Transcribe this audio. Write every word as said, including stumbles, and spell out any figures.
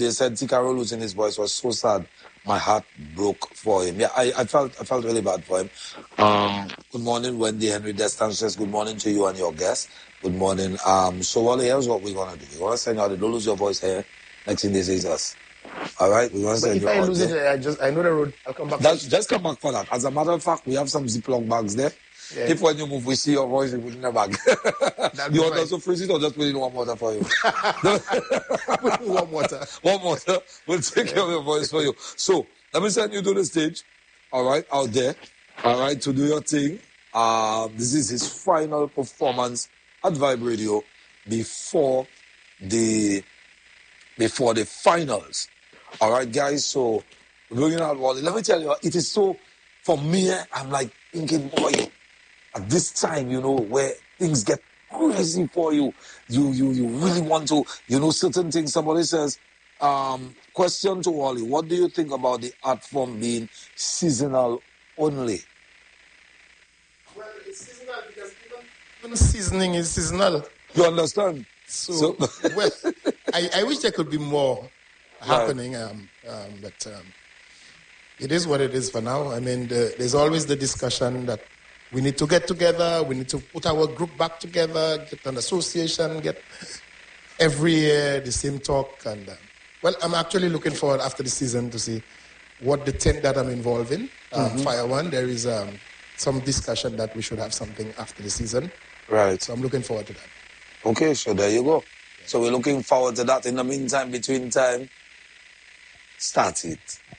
they said T. Carroll losing his voice was so sad. My heart broke for him. Yeah, I, I felt I felt really bad for him. Um, good morning, Wendy Henry Destan says good morning to you and your guests. Good morning. Um, so Wally, here's what we're gonna do. We're gonna send out the Don't Lose Your Voice here. Next thing they say is us. All right, we're gonna But send if you I out lose there. it, I just I know the road. I'll come back. That's, just come back for that. As a matter of fact, we have some Ziploc bags there. Yeah. If when you move, we see your voice, we put it in a bag. You want us to freeze it or just put it in warm water for you? Put in warm water. Warm water. We'll take care of your voice for you. So, let me send you to the stage, all right, out there, all right, to do your thing. Um, this is his final performance at Vibe Radio before the before the finals. All right, guys, so going out, Wally, let me tell you, it is so, for me, I'm like thinking, boy, at this time, you know, where things get crazy for you, you you you really want to, you know, certain things. Somebody says, um, question to Wally, what do you think about the art form being seasonal only? Well, it's seasonal because even, even seasoning is seasonal. You understand? So, So well, I, I wish there could be more happening, um, um, but um, it is what it is for now. I mean, the, there's always the discussion that we need to get together, we need to put our group back together, get an association, get every year the same talk. And uh, well, I'm actually looking forward after the season to see what the tent that I'm involved in, um, mm-hmm. Fire One, there is um, some discussion that we should have something after the season. Right. So I'm looking forward to that. Okay, so there you go. Yeah. So we're looking forward to that. In the meantime, between time, start it.